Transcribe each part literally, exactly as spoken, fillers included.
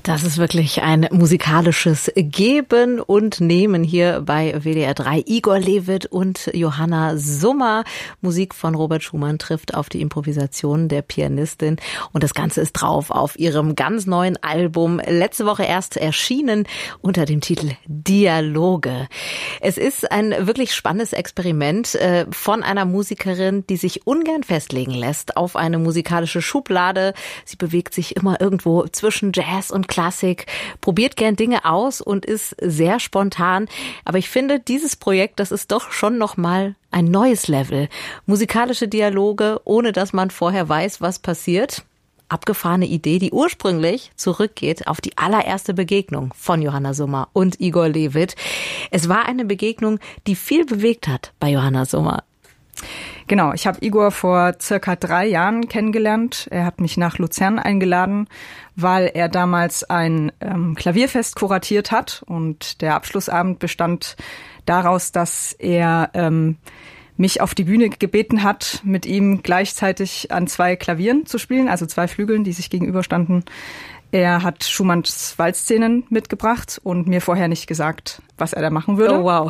Das ist wirklich ein musikalisches Geben und Nehmen hier bei W D R drei. Igor Levit und Johanna Summer. Musik von Robert Schumann trifft auf die Improvisation der Pianistin. Und das Ganze ist drauf auf ihrem ganz neuen Album. Letzte Woche erst erschienen unter dem Titel Dialoge. Es ist ein wirklich spannendes Experiment äh, von einer Musikerin, die sich ungern festlegen lässt auf eine musikalische Schublade. Sie bewegt sich immer irgendwo zwischen Jazz und Klassik, probiert gern Dinge aus und ist sehr spontan. Aber ich finde, dieses Projekt, das ist doch schon nochmal ein neues Level. Musikalische Dialoge, ohne dass man vorher weiß, was passiert. Abgefahrene Idee, die ursprünglich zurückgeht auf die allererste Begegnung von Johanna Summer und Igor Levit. Es war eine Begegnung, die viel bewegt hat bei Johanna Summer. Genau, ich habe Igor vor circa drei Jahren kennengelernt. Er hat mich nach Luzern eingeladen, weil er damals ein ähm, Klavierfest kuratiert hat. Und der Abschlussabend bestand daraus, dass er ähm, mich auf die Bühne gebeten hat, mit ihm gleichzeitig an zwei Klavieren zu spielen, also zwei Flügeln, die sich gegenüberstanden. Er hat Schumanns Walzszenen mitgebracht und mir vorher nicht gesagt, was er da machen würde. Oh, wow.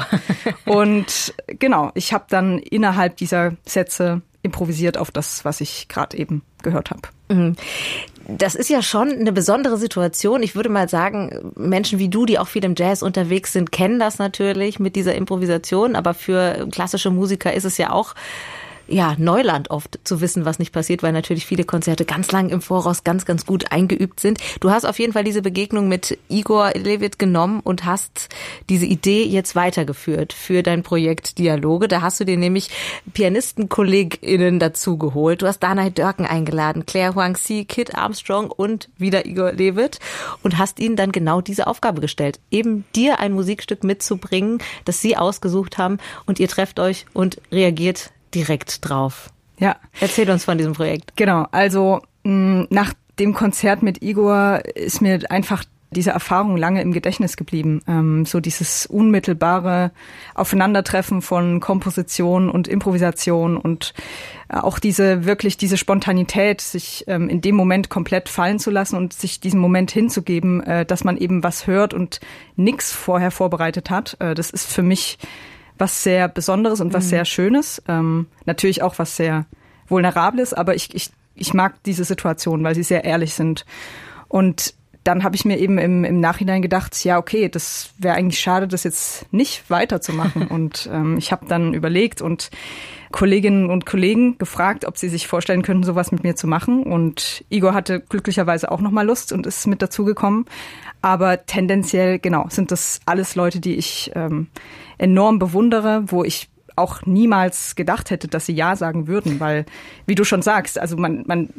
Und genau, ich habe dann innerhalb dieser Sätze improvisiert auf das, was ich gerade eben gehört habe. Das ist ja schon eine besondere Situation. Ich würde mal sagen, Menschen wie du, die auch viel im Jazz unterwegs sind, kennen das natürlich mit dieser Improvisation. Aber für klassische Musiker ist es ja auch ja, Neuland oft zu wissen, was nicht passiert, weil natürlich viele Konzerte ganz lang im Voraus ganz, ganz gut eingeübt sind. Du hast auf jeden Fall diese Begegnung mit Igor Levit genommen und hast diese Idee jetzt weitergeführt für dein Projekt Dialoge. Da hast du dir nämlich PianistenkollegInnen dazu geholt. Du hast Danai Dörken eingeladen, Claire Huang-Si, Kit Armstrong und wieder Igor Levit und hast ihnen dann genau diese Aufgabe gestellt, eben dir ein Musikstück mitzubringen, das sie ausgesucht haben und ihr trefft euch und reagiert direkt drauf. Ja. Erzähl uns von diesem Projekt. Genau, also mh, nach dem Konzert mit Igor ist mir einfach diese Erfahrung lange im Gedächtnis geblieben. Ähm, so dieses unmittelbare Aufeinandertreffen von Komposition und Improvisation und äh, auch diese wirklich diese Spontanität, sich ähm, in dem Moment komplett fallen zu lassen und sich diesem Moment hinzugeben, äh, dass man eben was hört und nichts vorher vorbereitet hat. Äh, das ist für mich was sehr Besonderes und was mhm. sehr Schönes. Ähm, natürlich auch was sehr Vulnerables, aber ich, ich, ich mag diese Situation, weil sie sehr ehrlich sind. Und dann habe ich mir eben im, im Nachhinein gedacht, ja, okay, das wäre eigentlich schade, das jetzt nicht weiterzumachen. Und ähm, ich habe dann überlegt und Kolleginnen und Kollegen gefragt, ob sie sich vorstellen könnten, sowas mit mir zu machen. Und Igor hatte glücklicherweise auch nochmal Lust und ist mit dazugekommen. Aber tendenziell, genau, sind das alles Leute, die ich ähm, enorm bewundere, wo ich auch niemals gedacht hätte, dass sie Ja sagen würden, weil, wie du schon sagst, also man man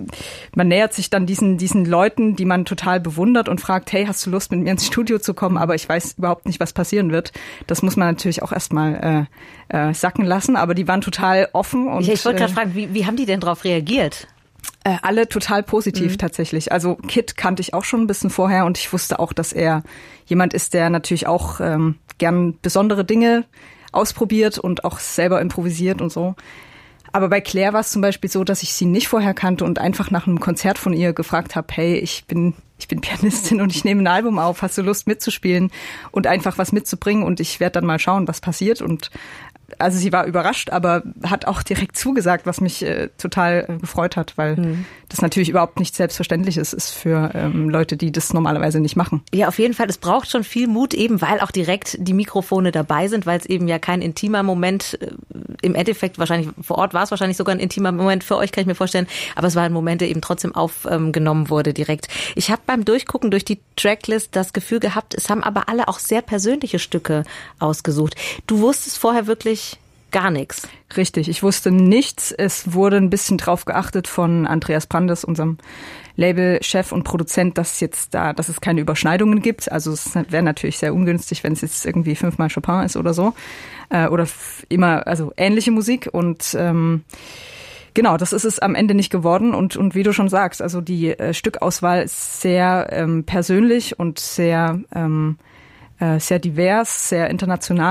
man nähert sich dann diesen diesen Leuten, die man total bewundert und fragt, hey, hast du Lust, mit mir ins Studio zu kommen? Aber ich weiß überhaupt nicht, was passieren wird. Das muss man natürlich auch erstmal äh, äh, sacken lassen, aber die waren total offen. Und ich, ich wollte gerade äh, fragen, wie, wie haben die denn darauf reagiert? Äh, alle total positiv mhm. tatsächlich. Also Kit kannte ich auch schon ein bisschen vorher und ich wusste auch, dass er jemand ist, der natürlich auch ähm, gern besondere Dinge ausprobiert und auch selber improvisiert und so. Aber bei Claire war es zum Beispiel so, dass ich sie nicht vorher kannte und einfach nach einem Konzert von ihr gefragt habe, hey, ich bin ich bin Pianistin und ich nehme ein Album auf, hast du Lust mitzuspielen und einfach was mitzubringen und ich werde dann mal schauen, was passiert. Und also sie war überrascht, aber hat auch direkt zugesagt, was mich äh, total äh, gefreut hat, weil mhm. das natürlich überhaupt nicht selbstverständlich ist, ist für ähm, Leute, die das normalerweise nicht machen. Ja, auf jeden Fall. Es braucht schon viel Mut, eben weil auch direkt die Mikrofone dabei sind, weil es eben ja kein intimer Moment, äh, im Endeffekt wahrscheinlich vor Ort war es wahrscheinlich sogar ein intimer Moment für euch, kann ich mir vorstellen, aber es war ein Moment, der eben trotzdem aufgenommen ähm, wurde direkt. Ich habe beim Durchgucken durch die Tracklist das Gefühl gehabt, es haben aber alle auch sehr persönliche Stücke ausgesucht. Du wusstest vorher wirklich gar nichts. Richtig, ich wusste nichts. Es wurde ein bisschen drauf geachtet von Andreas Brandes, unserem Labelchef und Produzent, dass jetzt da, dass es keine Überschneidungen gibt. Also es wäre natürlich sehr ungünstig, wenn es jetzt irgendwie fünfmal Chopin ist oder so. Äh, oder f- immer, also ähnliche Musik. Und ähm, genau, das ist es am Ende nicht geworden. Und, und wie du schon sagst, also die äh, Stückauswahl ist sehr ähm, persönlich und sehr, ähm, äh, sehr divers, sehr international.